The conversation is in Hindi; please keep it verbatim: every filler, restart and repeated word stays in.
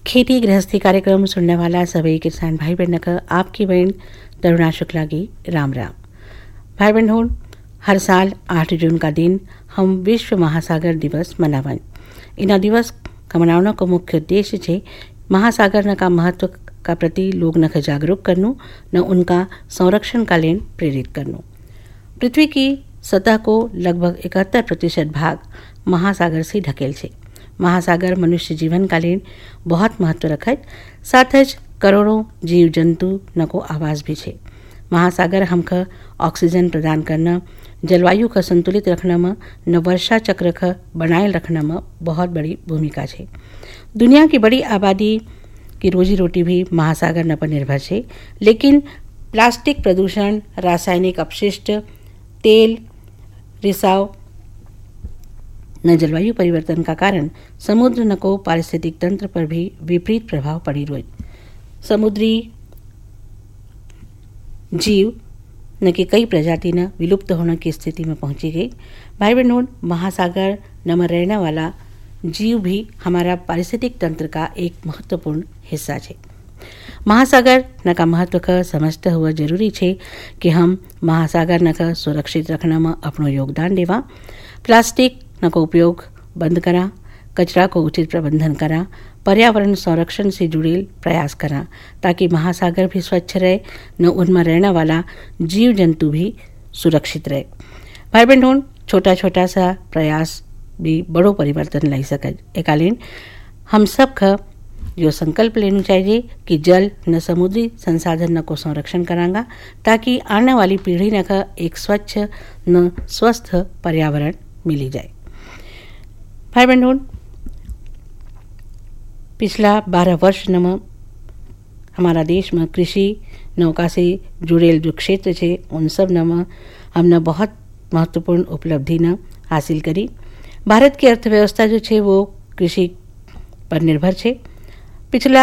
खेती गृहस्थी कार्यक्रम सुनने वाला सभी किसान भाई बहन का आपकी बहन तरुणा शुक्ला की राम राम। भाई बहन, हर साल आठ जून का दिन हम विश्व महासागर दिवस मनावन। इन दिवस का मनाने का मुख्य उद्देश्य है महासागर न का महत्व का प्रति लोग न जागरूक करनू न उनका संरक्षण का लेन प्रेरित करनू। पृथ्वी की सतह को लगभग इकहत्तर प्रतिशत भाग महासागर से ढकेल छे। महासागर मनुष्य जीवन का लेन बहुत महत्व रखत, साथ ज करोड़ों जीव जंतु न को आवास भी छे। महासागर हमका ऑक्सीजन प्रदान करना, जलवायु का संतुलित रखना में न वर्षा चक्र का बनाए रखना में बहुत बड़ी भूमिका है। दुनिया की बड़ी आबादी की रोजी रोटी भी महासागर न पर निर्भर है, लेकिन प्लास्टिक प्रदूषण, रासायनिक अपशिष्ट, तेल रिसाव न जलवायु परिवर्तन का कारण समुद्र न को पारिस्थितिक तंत्र पर भी विपरीत प्रभाव पड़ी रोज। समुद्री जीव न की कई प्रजाति न विलुप्त होने की स्थिति में पहुंची गई। भाई बहनों, महासागर न में रहने वाला जीव भी हमारा पारिस्थितिक तंत्र का एक महत्वपूर्ण हिस्सा है। महासागर न का महत्व का समझते हुए जरूरी है कि हम महासागर न का सुरक्षित रखने में अपनो योगदान देवा। प्लास्टिक न को उपयोग बंद करा, कचरा को उचित प्रबंधन करा, पर्यावरण संरक्षण से जुड़े प्रयास करा ताकि महासागर भी स्वच्छ रहे न उनमें रहने वाला जीव जंतु भी सुरक्षित रहे। भाई बहनों, छोटा छोटा सा प्रयास भी बड़ो परिवर्तन लाई सके। एकालीन हम सब का जो संकल्प लेना चाहिए कि जल न समुद्री संसाधन न को संरक्षण करांगा ताकि आने वाली पीढ़ी न का एक स्वच्छ न स्वस्थ पर्यावरण मिली जाए। भाई बहनों, पिछला बारह वर्ष न हमारा देश में कृषि नौका से जुड़े जो क्षेत्र है उन सब न हमने बहुत महत्वपूर्ण उपलब्धि न हासिल करी। भारत की अर्थव्यवस्था जो है वो कृषि पर निर्भर है। पिछला